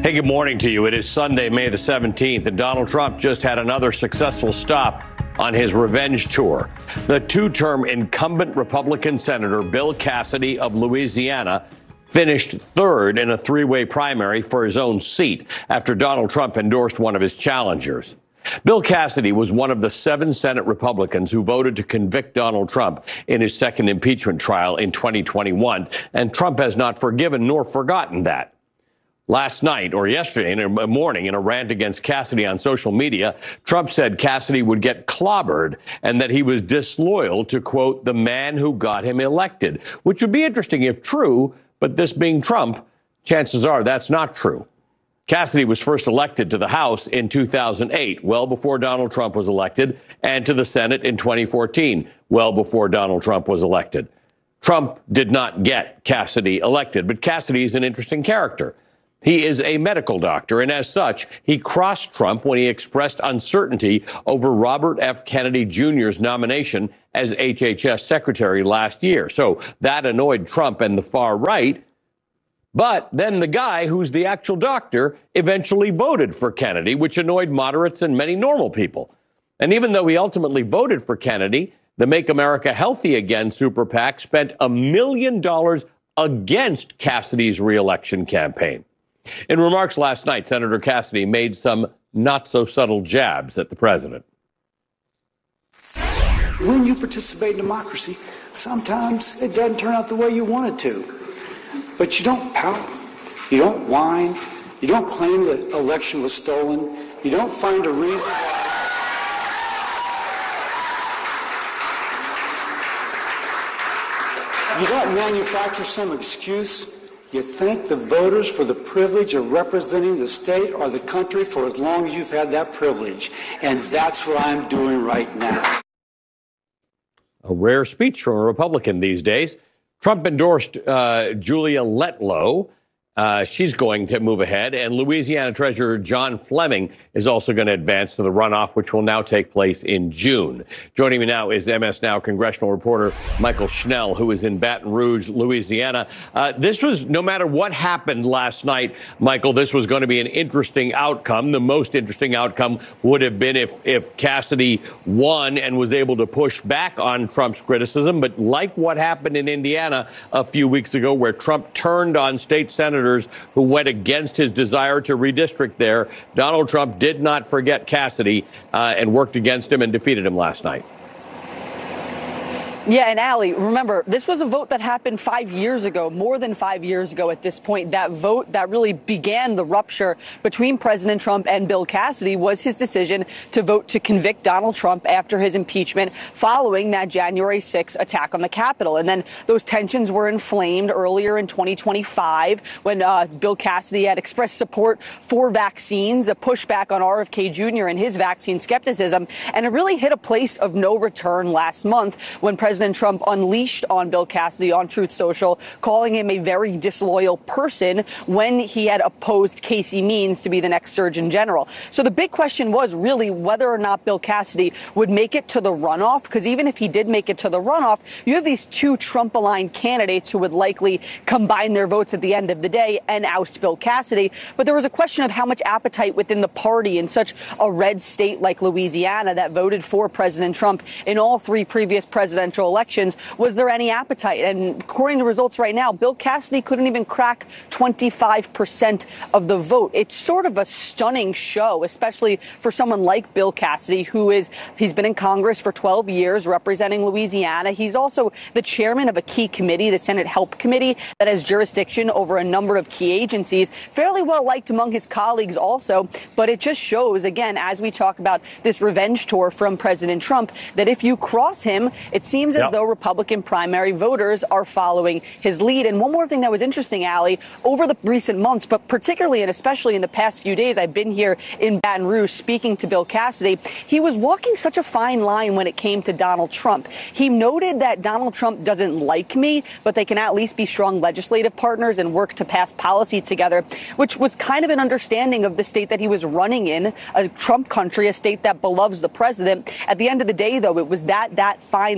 Hey, good morning to you. It is Sunday, May the 17th, and Donald Trump just had another successful stop on his revenge tour. The two-term incumbent Republican Senator Bill Cassidy of Louisiana finished third in a three-way primary for his own seat after Donald Trump endorsed one of his challengers. Bill Cassidy was one of the 7 Senate Republicans who voted to convict Donald Trump in his second impeachment trial in 2021, and Trump has not forgiven nor forgotten that. Last night, or yesterday in the morning, in a rant against Cassidy on social media, Trump said Cassidy would get clobbered and that he was disloyal to, quote, the man who got him elected, which would be interesting if true, but this being Trump, chances are that's not true. Cassidy was first elected to the House in 2008, well before Donald Trump was elected, and to the Senate in 2014, well before Donald Trump was elected. Trump did not get Cassidy elected, but Cassidy is an interesting character. He is a medical doctor, and as such, he crossed Trump when he expressed uncertainty over Robert F. Kennedy Jr.'s nomination as HHS secretary last year. So that annoyed Trump and the far right. But then the guy who's the actual doctor eventually voted for Kennedy, which annoyed moderates and many normal people. And even though he ultimately voted for Kennedy, the Make America Healthy Again super PAC spent $1 million against Cassidy's reelection campaign. In remarks last night, Senator Cassidy made some not-so-subtle jabs at the president. When you participate in democracy, sometimes it doesn't turn out the way you want it to. But you don't pout, you don't whine, you don't claim the election was stolen, you don't find a reason why. You don't manufacture some excuse. You thank the voters for the privilege of representing the state or the country for as long as you've had that privilege. And that's what I'm doing right now. A rare speech from a Republican these days. Trump endorsed Julia Letlow. She's going to move ahead. And Louisiana Treasurer John Fleming is also going to advance to the runoff, which will now take place in June. Joining me now is MS Now congressional reporter Michael Schnell, who is in Baton Rouge, Louisiana. This was, no matter what happened last night, Michael, this was going to be an interesting outcome. The most interesting outcome would have been if Cassidy won and was able to push back on Trump's criticism. But like what happened in Indiana a few weeks ago, where Trump turned on state senators who went against his desire to redistrict there, Donald Trump did not forget Cassidy and worked against him and defeated him last night. Yeah, and Allie, remember, this was a vote that happened 5 years ago, more than 5 years ago at this point. That vote that really began the rupture between President Trump and Bill Cassidy was his decision to vote to convict Donald Trump after his impeachment following that January 6th attack on the Capitol. And then those tensions were inflamed earlier in 2025 when Bill Cassidy had expressed support for vaccines, a pushback on RFK Jr. and his vaccine skepticism. And it really hit a place of no return last month when President Trump unleashed on Bill Cassidy on Truth Social, calling him a very disloyal person when he had opposed Casey Means to be the next Surgeon General. So the big question was really whether or not Bill Cassidy would make it to the runoff, because even if he did make it to the runoff, you have these two Trump-aligned candidates who would likely combine their votes at the end of the day and oust Bill Cassidy. But there was a question of how much appetite within the party in such a red state like Louisiana that voted for President Trump in all 3 previous presidential elections. Was there any appetite? And according to results right now, Bill Cassidy couldn't even crack 25% of the vote. It's sort of a stunning show, especially for someone like Bill Cassidy, he's been in Congress for 12 years representing Louisiana. He's also the chairman of a key committee, the Senate Help Committee, that has jurisdiction over a number of key agencies, fairly well liked among his colleagues also. But it just shows, again, as we talk about this revenge tour from President Trump, that if you cross him, it seems as though Republican primary voters are following his lead. And one more thing that was interesting, Allie, over the recent months, but particularly and especially in the past few days, I've been here in Baton Rouge speaking to Bill Cassidy. He was walking such a fine line when it came to Donald Trump. He noted that Donald Trump doesn't like me, but they can at least be strong legislative partners and work to pass policy together, which was kind of an understanding of the state that he was running in, a Trump country, a state that beloves the president. At the end of the day, though, it was that fine line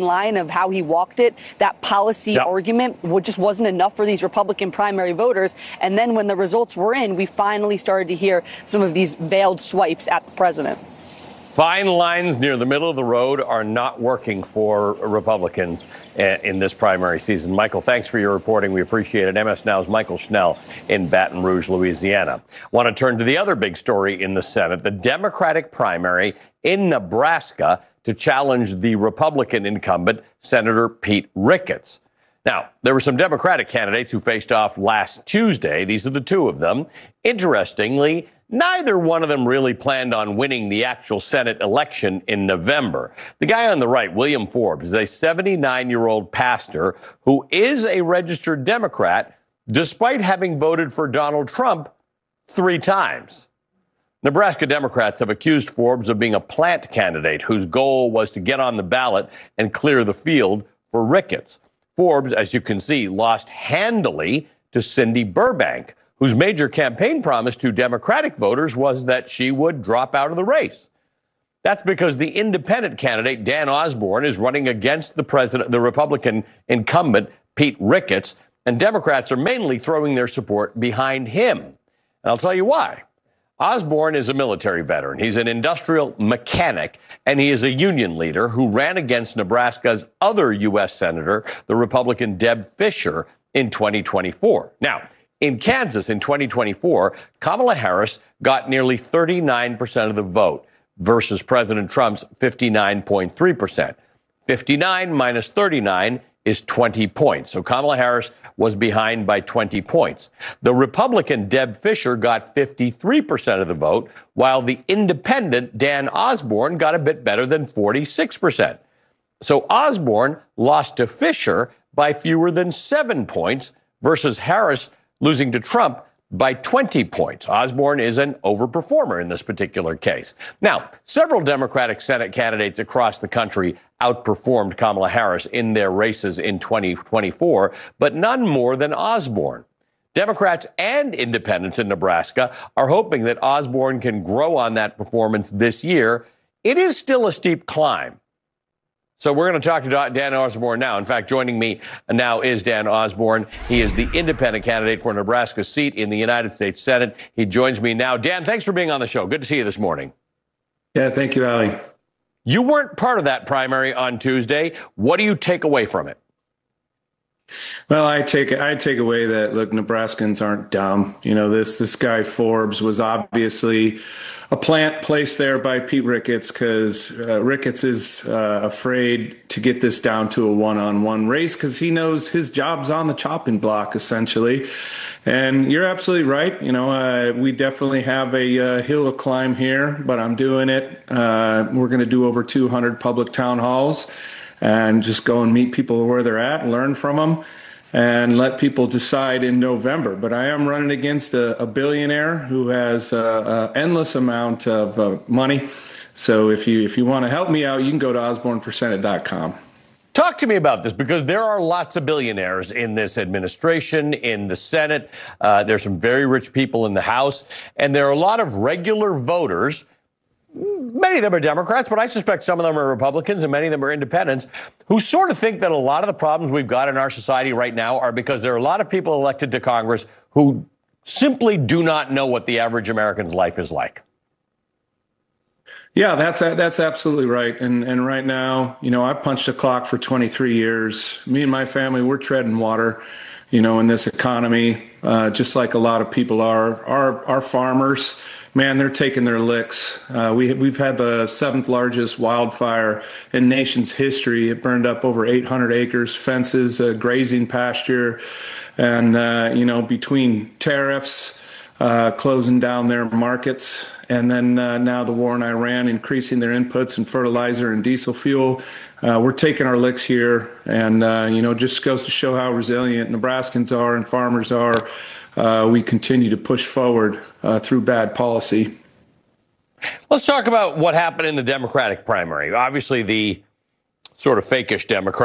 of how he walked it, that policy argument just wasn't enough for these Republican primary voters. And then when the results were in, we finally started to hear some of these veiled swipes at the president. Fine lines near the middle of the road are not working for Republicans in this primary season. Michael, thanks for your reporting. We appreciate it. MS Now's Michael Schnell in Baton Rouge, Louisiana. Want to turn to the other big story in the Senate, the Democratic primary in Nebraska to challenge the Republican incumbent, Senator Pete Ricketts. Now, there were some Democratic candidates who faced off last Tuesday. These are the two of them. Interestingly, neither one of them really planned on winning the actual Senate election in November. The guy on the right, William Forbes, is a 79-year-old pastor who is a registered Democrat, despite having voted for Donald Trump 3 times. Nebraska Democrats have accused Forbes of being a plant candidate whose goal was to get on the ballot and clear the field for Ricketts. Forbes, as you can see, lost handily to Cindy Burbank, whose major campaign promise to Democratic voters was that she would drop out of the race. That's because the independent candidate, Dan Osborne, is running against the Republican incumbent, Pete Ricketts, and Democrats are mainly throwing their support behind him. And I'll tell you why. Osborne is a military veteran. He's an industrial mechanic, and he is a union leader who ran against Nebraska's other U.S. Senator, the Republican Deb Fischer, in 2024. Now, in Kansas in 2024, Kamala Harris got nearly 39% of the vote versus President Trump's 59.3%. 59 minus 39 is 20 points. So Kamala Harris was behind by 20 points. The Republican Deb Fischer got 53% of the vote, while the independent Dan Osborne got a bit better than 46%. So Osborne lost to Fischer by fewer than 7 points versus Harris losing to Trump by 20 points. Osborne is an overperformer in this particular case. Now, several Democratic Senate candidates across the country outperformed Kamala Harris in their races in 2024, but none more than Osborne. Democrats and independents in Nebraska are hoping that Osborne can grow on that performance this year. It is still a steep climb. So we're going to talk to Dan Osborne now. In fact, joining me now is Dan Osborne. He is the independent candidate for Nebraska's seat in the United States Senate. He joins me now. Dan, thanks for being on the show. Good to see you this morning. Yeah, thank you, Ali. You weren't part of that primary on Tuesday. What do you take away from it? Well, I take away that, look, Nebraskans aren't dumb. You know, this guy Forbes was obviously a plant placed there by Pete Ricketts because Ricketts is afraid to get this down to a one-on-one race because he knows his job's on the chopping block, essentially. And you're absolutely right. You know, we definitely have a hill to climb here, but I'm doing it. We're going to do over 200 public town halls and just go and meet people where they're at and learn from them and let people decide in November. But I am running against a billionaire who has an endless amount of money. So if you want to help me out, you can go to osborneforsenate.com. Talk to me about this, because there are lots of billionaires in this administration, in the Senate. There's some very rich people in the House, and there are a lot of regular voters. Many of them are Democrats, but I suspect some of them are Republicans and many of them are independents who sort of think that a lot of the problems we've got in our society right now are because there are a lot of people elected to Congress who simply do not know what the average American's life is like. Yeah, that's absolutely right. And right now, you know, I punched a clock for 23 years. Me and my family, we're treading water, you know, in this economy, just like a lot of people are. Our farmers, man, they're taking their licks. We've had the 7th largest wildfire in nation's history. It burned up over 800 acres, fences, grazing pasture, and, you know, between tariffs, closing down their markets, and then now the war in Iran, increasing their inputs in fertilizer and diesel fuel. We're taking our licks here, and, you know, just goes to show how resilient Nebraskans are and farmers are. We continue to push forward through bad policy. Let's talk about what happened in the Democratic primary. Obviously, the sort of fakish Democrat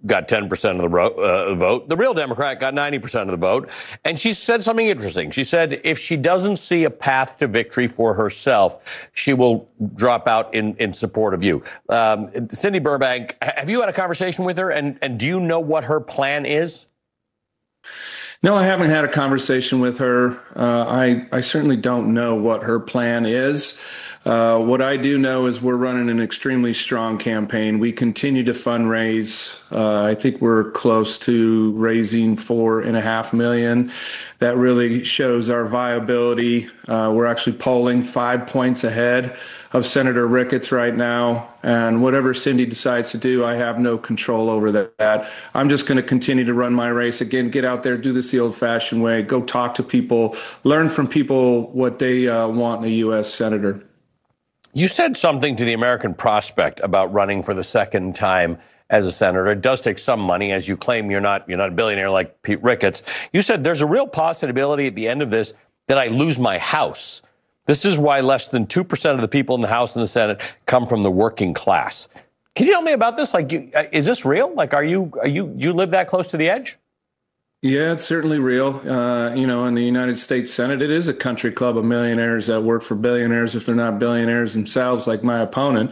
got 10% of the vote. The real Democrat got 90% of the vote. And she said something interesting. She said if she doesn't see a path to victory for herself, she will drop out in support of you. Cindy Burbank, have you had a conversation with her? And do you know what her plan is? No, I haven't had a conversation with her. I certainly don't know what her plan is. What I do know is we're running an extremely strong campaign. We continue to fundraise. I think we're close to raising $4.5 million. That really shows our viability. We're actually polling 5 points ahead of Senator Ricketts right now. And whatever Cindy decides to do, I have no control over that. I'm just going to continue to run my race. Again, get out there, do this the old-fashioned way, go talk to people, learn from people what they want in a U.S. senator. You said something to the American Prospect about running for the second time as a senator. It does take some money, as you claim you're not a billionaire like Pete Ricketts. You said there's a real possibility at the end of this that I lose my house. This is why less than 2% of the people in the House and the Senate come from the working class. Can you tell me about this? Like, is this real? Like, you live that close to the edge? Yeah, it's certainly real. In the United States Senate, it is a country club of millionaires that work for billionaires if they're not billionaires themselves, like my opponent.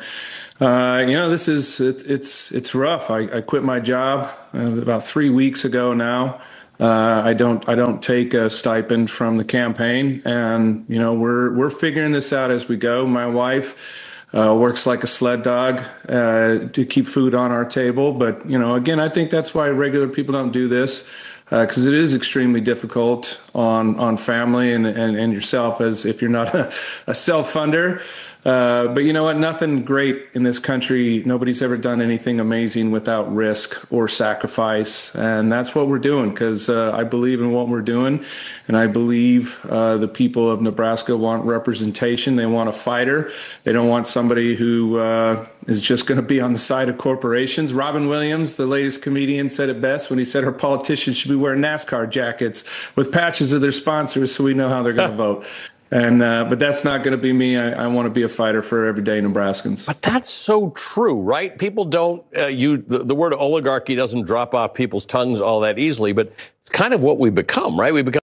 It's rough. I quit my job about 3 weeks ago now. I don't take a stipend from the campaign, and we're figuring this out as we go. My wife works like a sled dog to keep food on our table, but again, I think that's why regular people don't do this. Because it is extremely difficult on family and yourself as if you're not a self-funder. But you know what? Nothing great in this country. Nobody's ever done anything amazing without risk or sacrifice. And that's what we're doing because I believe in what we're doing. And I believe the people of Nebraska want representation. They want a fighter. They don't want somebody who is just going to be on the side of corporations. Robin Williams, the latest comedian, said it best when he said our politicians should be wearing NASCAR jackets with patches of their sponsors so we know how they're going to vote. And but that's not going to be me. I want to be a fighter for everyday Nebraskans. But that's so true, right? People don't the word oligarchy doesn't drop off people's tongues all that easily, but it's kind of what we become, right? We become